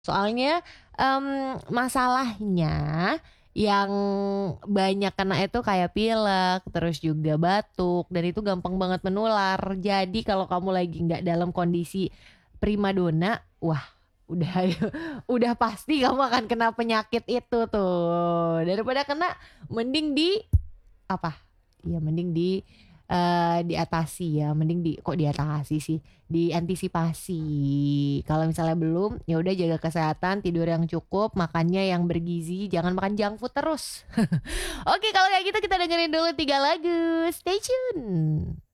Soalnya, masalahnya yang banyak kena itu kayak pilek, terus juga batuk, dan itu gampang banget menular. Jadi kalau kamu lagi nggak dalam kondisi primadona, wah udah udah pasti kamu akan kena penyakit itu tuh. Daripada kena, mending di apa? Ya mending diatasi ya, mending kok diatasi sih, diantisipasi. Kalau misalnya belum, ya udah jaga kesehatan, tidur yang cukup, makannya yang bergizi, jangan makan junk food terus. Oke, kalau kayak gitu kita dengerin dulu 3 lagu. Stay tune.